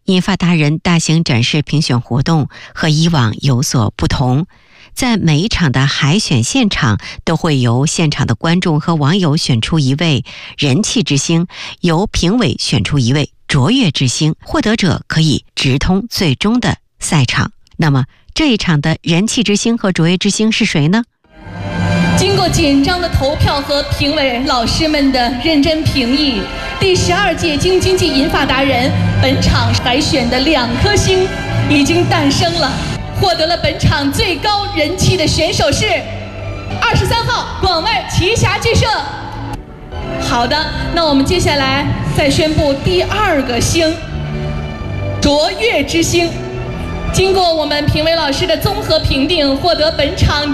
银发达人大型展示评选活动和以往有所不同，在每一场的海选现场都会由现场的观众和网友选出一位人气之星，由评委选出一位卓越之星，获得者可以直通最终的赛场。那么这一场的人气之星和卓越之星是谁呢？ 经过紧张的投票和评委老师们的认真评议，第12届京津冀银发达人本场海选的2颗星已经诞生了。获得了本场最高人气的选手是23号广外奇侠剧社。好的，那我们接下来再宣布第2个星卓越之星。经过我们评委老师的综合评定，获得本场